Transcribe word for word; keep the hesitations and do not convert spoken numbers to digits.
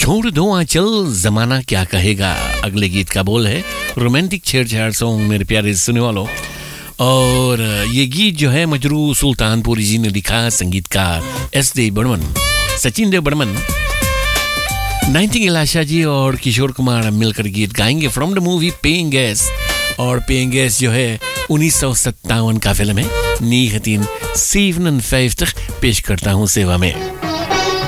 छोड़ दो आंचल जमाना क्या कहेगा अगले गीत का बोल है रोमांटिक छेड़छाड़ सॉन्ग मेरे प्यारे सुनने वालों। और ये गीत जो है मजरू सुल्तानपुरी जी ने लिखा, संगीतकार एस देव बर्मन, सचिन देव बर्मन। नाइटिंगेल आशा जी और किशोर कुमार मिलकर गीत गाएंगे from the movie paying guest. और पेइंग गेस्ट जो है उन्नीस सौ सत्तावन का फिल्म है। नी हतीन सेवन फाइव तक पेश करता हूँ सेवा में।